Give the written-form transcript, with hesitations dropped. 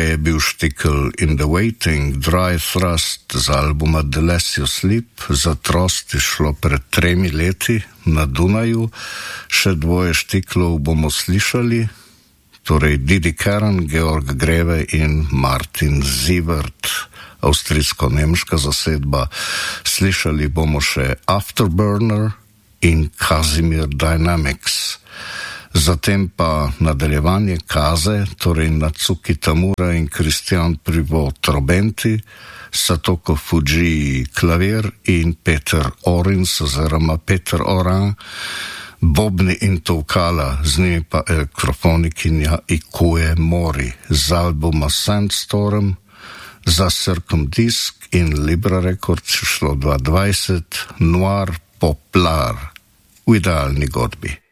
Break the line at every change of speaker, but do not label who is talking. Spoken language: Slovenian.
je bil štikel In the Waiting, Dry Thrust z albuma The Less You Sleep, za Trost je šlo pred 3 leti na Dunaju, še 2 štiklov bomo slišali, torej Didi Karen, Georg Greve in Martin Sievert, avstrijsko-nemška zasedba. Slišali bomo še Afterburner in Casimir Dynamics. Zatem pa nadaljevanje Kaze, torej Natsuki Tamura in Christian Privot trobenti, Satoko Fujii klavir in Peter Orins oziroma Peter Oran, bobni in tolkala, z njimi pa elektrofonikinja Ikue Mori z albuma Sandstorm, za Circumdisc in Libra Records šlo 2020 Noir Poplar v idealni godbi.